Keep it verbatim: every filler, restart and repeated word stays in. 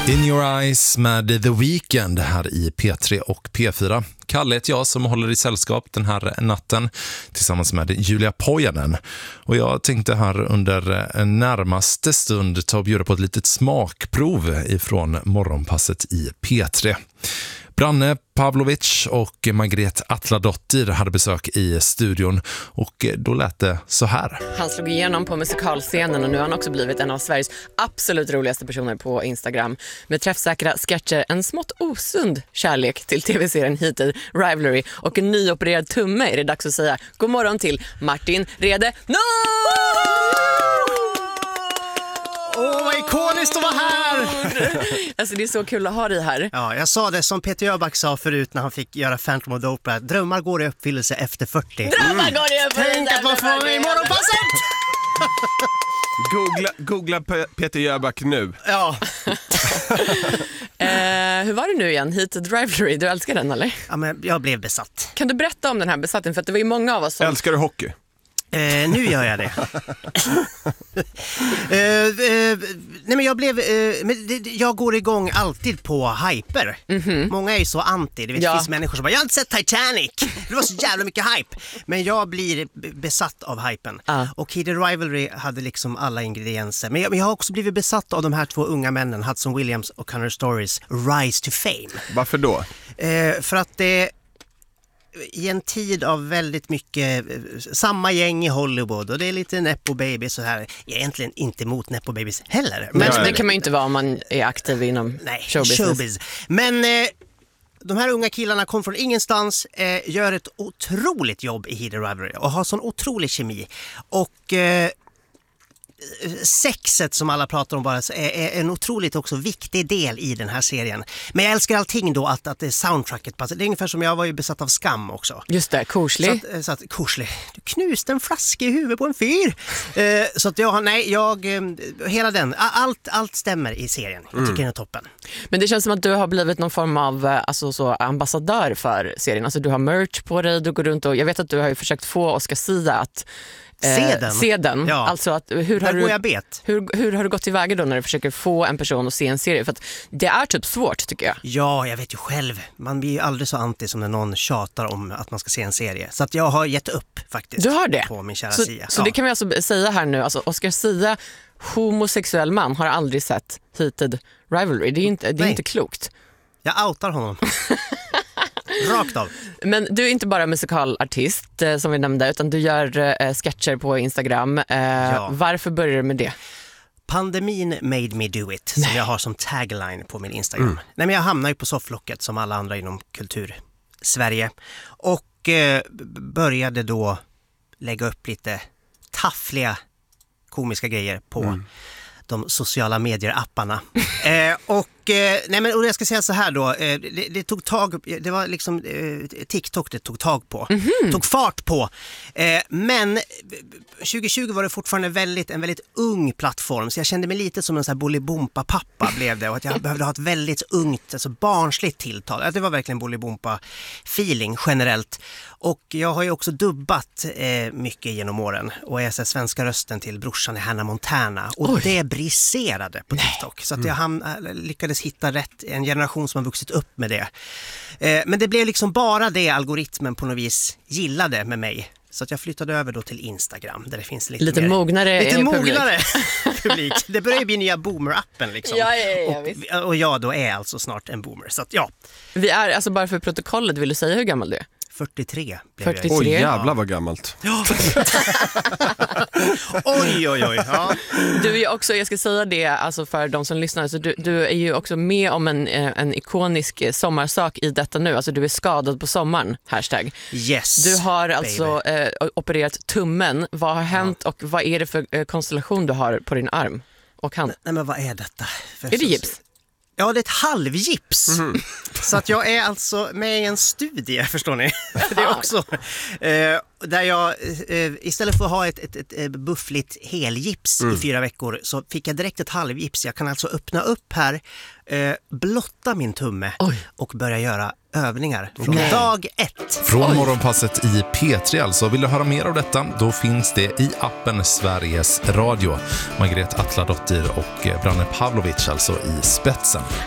In Your Eyes med The Weeknd här i P tre och P fyra. Kalle heter jag som håller i sällskap den här natten tillsammans med Julia Pojanen. Och jag tänkte här under en närmaste stund ta och bjuda på ett litet smakprov ifrån morgonpasset i P tre. Branne Pavlovic och Margret Atladottir hade besök i studion och då lät det så här. Han slog igenom på musikalscenen och nu har han också blivit en av Sveriges absolut roligaste personer på Instagram. Med träffsäkra sketcher, en smått osund kärlek till tv-serien Heated Rivalry och en nyopererad tumme är det dags att säga god morgon till Martin Rede. No! Åh, oh, vad ikoniskt att vara här! Alltså det är så kul att ha dig här. Ja, jag sa det som Peter Jöback sa förut när han fick göra Phantom of the Opera. Drömmar går i uppfyllelse efter fyrtio. Drömmar går i uppfyllelse! Tänk att man får vara med i morgonpasset! Googla, googla P- Peter Jöback nu. Ja. eh, hur var det nu igen? Heated Rivalry, du älskar den eller? Ja, men jag blev besatt. Kan du berätta om den här besatten? För att det var ju många av oss som... Älskar du hockey? Eh, nu gör jag det. eh, eh, nej men jag blev eh, men det, jag går igång alltid på hyper. Mm-hmm. Många är ju så anti. Det vet, ja. finns människor som bara, jag har inte sett Titanic. Det var så jävla mycket hype. Men jag blir besatt av hypen. Uh. Och Heated Rivalry hade liksom alla ingredienser. Men jag, men jag har också blivit besatt av de här två unga männen, Hudson Williams och Connor Storys Rise to Fame. Varför då? Eh, för att det i en tid av väldigt mycket samma gäng i Hollywood och det är lite nepo baby så här. Egentligen inte mot nepo babies heller. Men ja, det kan man ju inte vara om man är aktiv inom nej, showbusiness. showbiz. Men eh, de här unga killarna kom från ingenstans, eh, gör ett otroligt jobb i Heated Rivalry och har sån otrolig kemi. Och eh, sexet som alla pratar om bara är, är en otroligt också viktig del i den här serien. Men jag älskar allting då att, att det är soundtracket. Det är ungefär som jag var ju besatt av Skam också. Just det, korslig. Så att, så att korslig. Du knuste en flaska i huvudet på en fyr. Eh, så att jag, nej, jag, hela den, allt, allt stämmer i serien. Jag tycker mm. den är toppen. Men det känns som att du har blivit någon form av alltså, så, ambassadör för serien. Alltså du har merch på dig, du går runt och jag vet att du har ju försökt få Oscar Sia att Se den. Se den. Ja. Alltså att, hur, har du, jag bet. hur, hur har du gått tillväga då när du försöker få en person att se en serie? För att det är typ svårt tycker jag. Ja, jag vet ju själv. Man blir ju aldrig så anti som när någon tjatar om att man ska se en serie. Så att jag har gett upp faktiskt. Du har det? På min kära så, Sia. Så ja. det kan vi alltså säga här nu. Alltså Oscar Sia, homosexuell man, har aldrig sett Heated Rivalry. Det är inte, det är inte klokt. Jag outar honom. Rakt av. Men du är inte bara musikalartist eh, som vi nämnde utan du gör eh, sketcher på Instagram. Eh, ja. Varför började du med det? Pandemin made me do it. Nej. Som jag har som tagline på min Instagram. Mm. Nej, men jag hamnar ju på sofflocket som alla andra inom kultur Sverige. Och eh, började då lägga upp lite taffliga komiska grejer på mm. de sociala medier-apparna. eh, och, eh, nej men, och jag ska säga så här då, eh, det, det tog tag, det var liksom eh, TikTok det tog tag på, mm-hmm. tog fart på. Eh, men tjugo tjugo var det fortfarande väldigt, en väldigt ung plattform, så jag kände mig lite som en sån här Bolibompa-pappa blev det, och att jag behövde ha ett väldigt ungt, alltså barnsligt tilltal. Det var verkligen Bolibompa-feeling generellt. Och jag har ju också dubbat eh, mycket genom åren och är så svenska rösten till brorsan i Hannah Montana. Och Oj. det briserade på TikTok. Nej. Så att jag ham- lyckades hitta rätt, en generation som har vuxit upp med det. Eh, men det blev liksom bara det algoritmen på något vis gillade med mig. Så att jag flyttade över då till Instagram där det finns lite, lite mer, mognare lite publik. mognare publik. Det börjar ju bli nya boomer-appen liksom. Ja, ja, ja, och, och jag då är alltså snart en boomer. Så att ja. Vi är, alltså bara för protokollet, vill du säga hur gammal du är? fyrtiotre blev fyrtiotre. jag. Oj, jävlar vad gammalt. Ja. oj, oj, oj. Ja. Du är också, jag ska säga det alltså för de som lyssnar, så du, du är ju också med om en, en ikonisk sommarsak i detta nu. Alltså du är skadad på sommaren, hashtag. Yes, du har alltså eh, opererat tummen. Vad har hänt ja. och vad är det för eh, konstellation du har på din arm och hand? Nej, men vad är detta? För är det gips? Ja, det är ett halvgips. Mm. Så att jag är alltså med i en studie, förstår ni. Det är också eh, där jag eh, istället för att ha ett, ett, ett, ett buffligt helgips mm. i fyra veckor så fick jag direkt ett halvgips. Jag kan alltså öppna upp här, eh, blotta min tumme Oj. och börja göra övningar från Nej. dag ett. Från Oj. morgonpasset i P tre alltså. Vill du höra mer av detta? Då finns det i appen Sveriges Radio. Margret Atladottir och Branne Pavlovic alltså i spetsen.